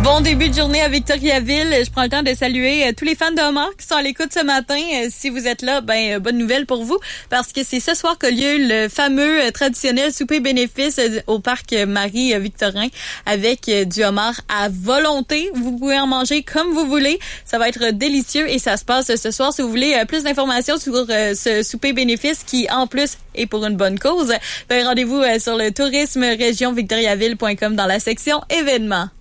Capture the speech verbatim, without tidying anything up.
Bon début de journée à Victoriaville. Je prends le temps de saluer tous les fans de homard qui sont à l'écoute ce matin. Si vous êtes là, ben bonne nouvelle pour vous parce que c'est ce soir qu'a lieu le fameux traditionnel souper bénéfice au parc Marie-Victorin avec du homard à volonté. Vous pouvez en manger comme vous voulez. Ça va être délicieux et ça se passe ce soir. Si vous voulez plus d'informations sur ce souper bénéfice qui, en plus, est pour une bonne cause, ben rendez-vous sur le tourisme région victoriaville point com dans la section événements.